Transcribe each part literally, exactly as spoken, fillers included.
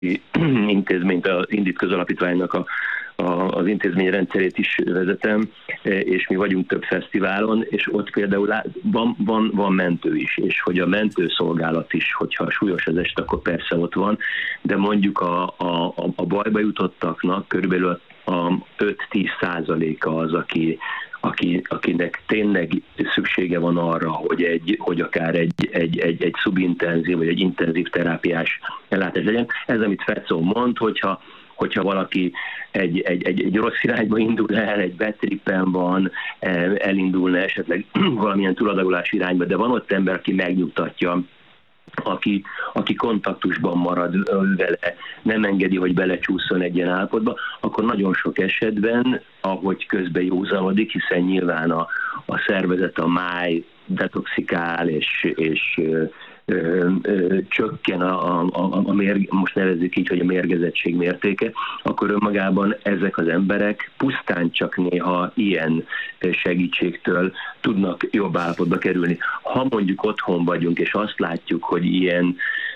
intézményt, az Indit közalapítványnak a, a, az intézményrendszerét is vezetem, és mi vagyunk több fesztiválon, és ott például van, van, van mentő is, és hogy a mentőszolgálat is, hogyha súlyos az eset, akkor persze ott van, de mondjuk a, a, a bajba jutottaknak körülbelül a öt-tíz százaléka az, aki Aki, akinek tényleg szüksége van arra, hogy, egy, hogy akár egy, egy, egy, egy szubintenzív vagy egy intenzív terápiás ellátás legyen. Ez, amit Fecó mond, hogyha, hogyha valaki egy, egy, egy, egy rossz irányba indul el, egy betrippen van, elindulna esetleg valamilyen túladagolás irányba, de van ott ember, aki megnyugtatja, aki, aki kontaktusban marad vele, nem engedi, hogy belecsúszson egy ilyen állapotba, akkor nagyon sok esetben, ahogy közben józanodik, hiszen nyilván a, a szervezet, a máj detoxikál, és, és ö, ö, ö, csökken a, a, a, a mérg, most nevezzük így, hogy a mérgezettség mértéke, akkor önmagában ezek az emberek pusztán csak néha ilyen segítségtől tudnak jobb állapotba kerülni. Ha mondjuk otthon vagyunk, és azt látjuk, hogy ilyen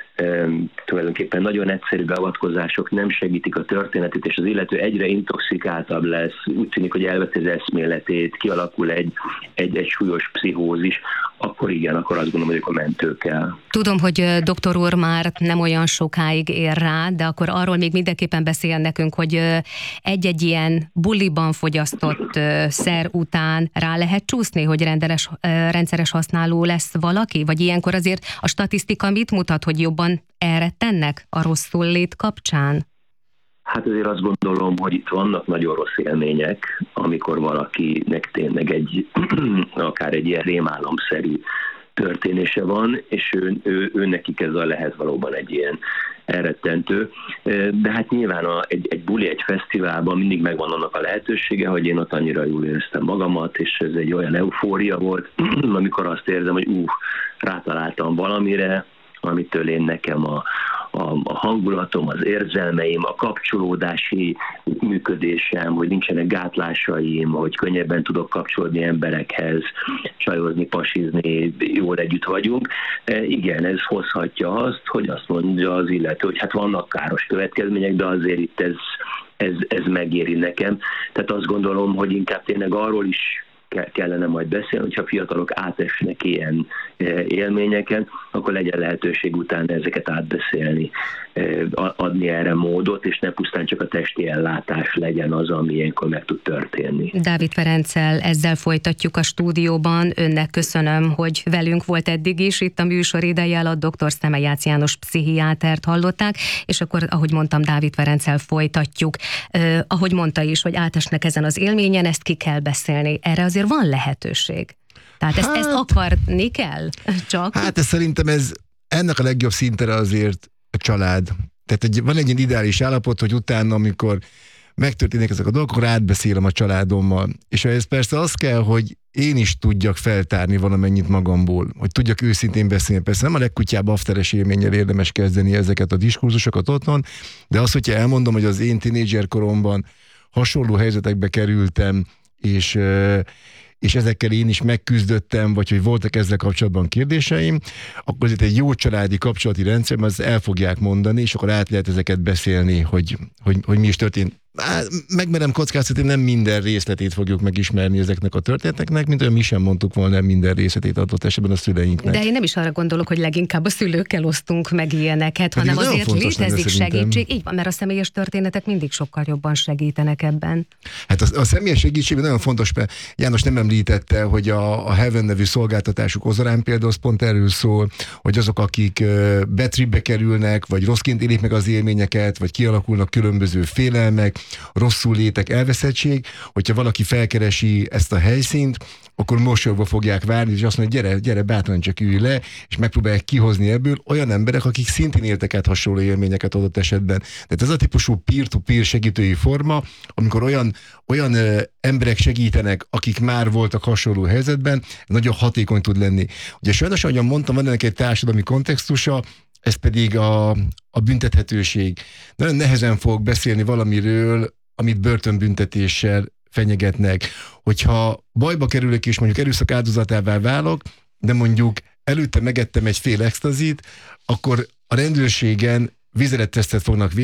Um, tulajdonképpen nagyon egyszerű beavatkozások nem segítik a történetét, és az illető egyre intoxikáltabb lesz, úgy tűnik, hogy elveti az eszméletét, kialakul egy, egy, egy súlyos pszichózis, akkor igen, akkor azt gondolom, hogy a mentő kell. Tudom, hogy doktor úr már nem olyan sokáig ér rá, de akkor arról még mindenképpen beszéljen nekünk, hogy egy-egy ilyen buliban fogyasztott szer után rá lehet csúszni, hogy rendeles, rendszeres használó lesz valaki? Vagy ilyenkor azért a statisztika mit mutat, hogy jobban elrettennek a rosszul lét kapcsán? Hát azért azt gondolom, hogy itt vannak nagyon rossz élmények, amikor valakinek tényleg egy, akár egy ilyen rémálomszerű történése van, és ő, ő, ő nekik ez a lehet valóban egy ilyen elrettentő. De hát nyilván a, egy, egy buli, egy fesztiválban mindig megvan annak a lehetősége, hogy én ott annyira jól éreztem magamat, és ez egy olyan eufória volt, amikor azt érzem, hogy úh, rátaláltam valamire, amitől én nekem a, a, a hangulatom, az érzelmeim, a kapcsolódási működésem, hogy nincsenek gátlásaim, hogy könnyebben tudok kapcsolódni emberekhez, csajozni, pasizni, jól együtt vagyunk. E, igen, ez hozhatja azt, hogy azt mondja az illető, hogy hát vannak káros következmények, de azért itt ez, ez, ez megéri nekem. Tehát azt gondolom, hogy inkább tényleg arról is kellene majd beszélni, hogyha fiatalok átesnek ilyen élményeken, akkor legyen lehetőség utána ezeket átbeszélni, adni erre módot, és ne pusztán csak a testi ellátás legyen az, ami ilyenkor meg tud történni. Dávid Ferenccel ezzel folytatjuk a stúdióban. Önnek köszönöm, hogy velünk volt eddig is, itt a műsor ideje alatt dr. Szemejács János pszichiátert hallották, és akkor, ahogy mondtam, Dávid Ferenccel folytatjuk. Eh, ahogy mondta is, hogy átesnek ezen az élményen, ezt ki kell beszélni. Erre azért van lehetőség. Tehát ezt, hát, ezt akarni kell? Csak? Hát ez szerintem ez, ennek a legjobb szintere azért a család. Tehát egy, van egy ilyen ideális állapot, hogy utána, amikor megtörténnek ezek a dolgok, akkor átbeszélem a családommal. És ez persze az kell, hogy én is tudjak feltárni valamennyit magamból, hogy tudjak őszintén beszélni. Persze nem a legkutyább afteres élménnyel érdemes kezdeni ezeket a diskurzusokat otthon, de az, hogyha elmondom, hogy az én tínédzser koromban hasonló helyzetekbe kerültem, és, és ezekkel én is megküzdöttem, vagy hogy voltak ezzel kapcsolatban kérdéseim, akkor azért egy jó családi kapcsolati rendszerben azt el fogják mondani, és akkor át lehet ezeket beszélni, hogy, hogy, hogy mi is történt. Megmerem kockáztatni, nem minden részletét fogjuk megismerni ezeknek a történeteknek, mint olyan mi sem mondtuk volna minden részletét adott esetben a szüleinknek. De én nem is arra gondolok, hogy leginkább a szülőkkel osztunk meg ilyeneket, hát hanem azért létezik segítség. Így van, mert a személyes történetek mindig sokkal jobban segítenek ebben. Hát a, a személyes segítség nagyon fontos, mert János nem említette, hogy a, a Heaven nevű szolgáltatásuk Ozarán például az pont erről szól, hogy azok, akik betripbe kerülnek, vagy rosszként élik meg az élményeket, vagy kialakulnak különböző félelmek, rosszul létek, elveszettség, hogyha valaki felkeresi ezt a helyszínt, akkor mosolyogva fogják várni, és azt mondja, gyere, gyere, bátran csak ülj le, és megpróbálják kihozni ebből olyan emberek, akik szintén éltek át hasonló élményeket adott esetben. Tehát ez a típusú peer-to-peer segítői forma, amikor olyan, olyan ö, emberek segítenek, akik már voltak hasonló helyzetben, nagyon hatékony tud lenni. Ugye sajnos, ahogyan mondtam, van ennek egy társadalmi kontextusa, ez pedig a, a büntethetőség. Nagyon nehezen fogok beszélni valamiről, amit börtönbüntetéssel fenyegetnek. Hogyha bajba kerülök és mondjuk erőszak áldozatává válok, de mondjuk előtte megettem egy fél extazit, akkor a rendőrségen vizelettesztet fognak